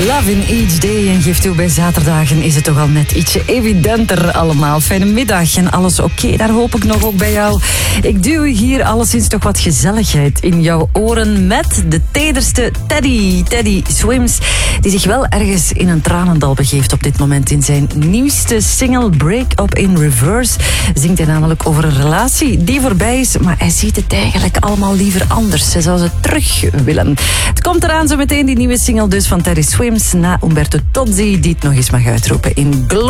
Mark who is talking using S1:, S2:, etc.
S1: Love in each day. En geeft toe, bij zaterdagen is het toch al net ietsje evidenter allemaal. Fijne middag en alles oké, daar hoop ik nog ook bij jou. Ik duw hier alleszins toch wat gezelligheid in jouw oren met de tederste Teddy Swims, die zich wel ergens in een tranendal begeeft op dit moment. In zijn nieuwste single Break Up in Reverse zingt hij namelijk over een relatie die voorbij is, maar hij ziet het eigenlijk allemaal liever anders. Hij zou ze terug willen. Het komt eraan zo meteen, die nieuwe single dus van Teddy Swims, na Umberto Tozzi, die het nog eens mag uitroepen in Glow.